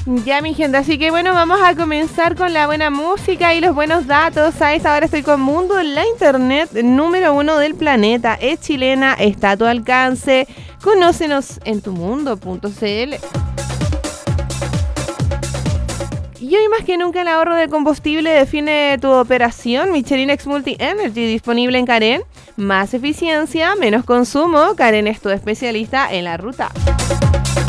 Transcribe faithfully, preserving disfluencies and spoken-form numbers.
Ya, mi gente, así que bueno, vamos a comenzar con la buena música y los buenos datos. A esta hora estoy con Mundo, la internet número uno del planeta. Es chilena, está a tu alcance. Conócenos en tu mundo punto c l. Y hoy más que nunca el ahorro de combustible define tu operación. Michelin X Multi Energy disponible en Karen. Más eficiencia, menos consumo. Karen es tu especialista en la ruta.